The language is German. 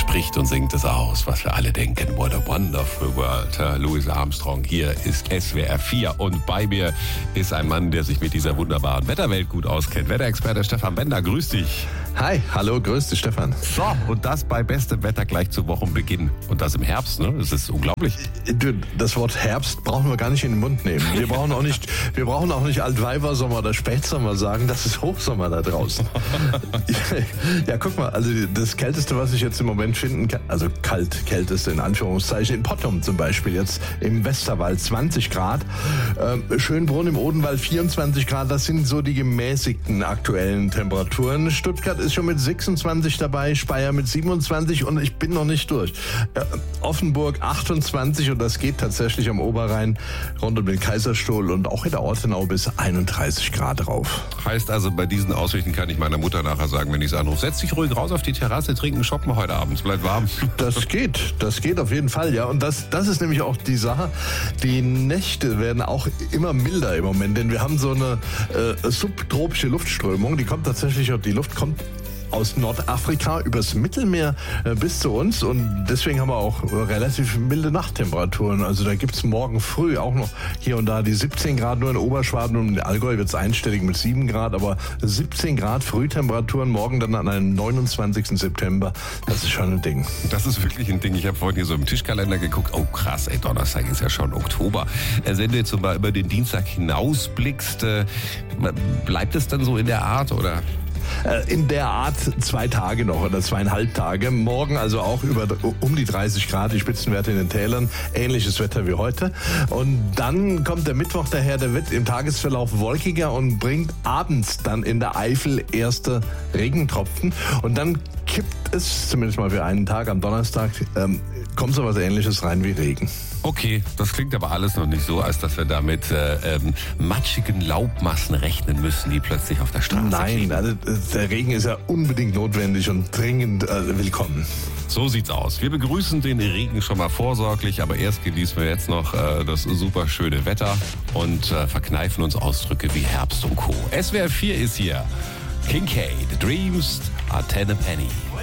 spricht und singt es aus, was wir alle denken. What a wonderful world. Louis Armstrong, hier ist SWR 4 und bei mir ist ein Mann, der sich mit dieser wunderbaren Wetterwelt gut auskennt. Wetterexperte Stefan Bender, grüß dich. Hi, hallo, grüß dich Stefan. So, und das bei bestem Wetter gleich zu Wochenbeginn. Und das im Herbst, ne? Das ist unglaublich. Das Wort Herbst brauchen wir gar nicht in den Mund nehmen. Wir brauchen auch nicht Altweibersommer oder Spätsommer sagen, das ist Hochsommer da draußen. Ja, guck mal, also das Kälteste, was ich jetzt im Moment finden kann, also kälteste in Anführungszeichen, in Pottum zum Beispiel, jetzt im Westerwald 20 Grad, Schönbrunn im Odenwald 24 Grad, das sind so die gemäßigten aktuellen Temperaturen. Stuttgart ist schon mit 26 dabei, Speyer mit 27 und ich bin noch nicht durch. Offenburg 28 und das geht tatsächlich am Oberrhein rund um den Kaiserstuhl und auch in der Ortenau bis 31 Grad drauf. Heißt also, bei diesen Aussichten kann ich meiner Mutter nachher sagen, wenn ich es anrufe, setz dich ruhig raus auf die Terrasse, trinken, shoppen heute Abend, bleibt warm. Das geht auf jeden Fall, ja. Und das ist nämlich auch die Sache. Die Nächte werden auch immer milder im Moment, denn wir haben so eine subtropische Luftströmung, die Luft kommt aus Nordafrika übers Mittelmeer bis zu uns und deswegen haben wir auch relativ milde Nachttemperaturen. Also da gibt's morgen früh auch noch hier und da die 17 Grad, nur in Oberschwaben und in Allgäu wird's einstellig mit 7 Grad, aber 17 Grad Frühtemperaturen morgen dann an einem 29. September, das ist schon ein Ding. Das ist wirklich ein Ding. Ich habe vorhin hier so im Tischkalender geguckt, oh krass, ey, Donnerstag ist ja schon Oktober. Wenn du jetzt so mal über den Dienstag hinausblickst, bleibt es dann so in der Art oder? In der Art 2 Tage noch oder 2,5 Tage. Morgen also auch um die 30 Grad, die Spitzenwerte in den Tälern. Ähnliches Wetter wie heute. Und dann kommt der Mittwoch daher, der wird im Tagesverlauf wolkiger und bringt abends dann in der Eifel erste Regentropfen. Und dann kippt es, zumindest mal für einen Tag am Donnerstag, kommt so was Ähnliches rein wie Regen. Okay, das klingt aber alles noch nicht so, als dass wir da mit matschigen Laubmassen rechnen müssen, die plötzlich auf der Straße Nein, also der Regen ist ja unbedingt notwendig und dringend willkommen. So sieht's aus. Wir begrüßen den Regen schon mal vorsorglich, aber erst genießen wir jetzt noch das super schöne Wetter und verkneifen uns Ausdrücke wie Herbst und Co. SWR 4 ist hier. Kincaid, Dreams are 10 a penny.